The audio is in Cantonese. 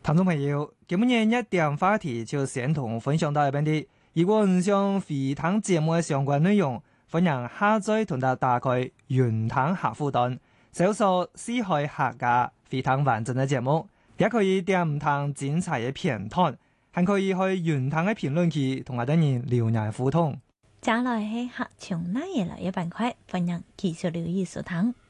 聽眾朋友，今日一點話題就先同分享到一邊啲。如果唔想回聽節目嘅相關內容，歡迎下載同大家打開雲聽客戶端，搜索四海客家回聽完整嘅節目，也可以點唔聽精彩嘅片段，還可以去雲聽嘅評論區同我哋人留言互動。 接下來係客場那嘢來嘅板塊，歡迎繼續留意收聽。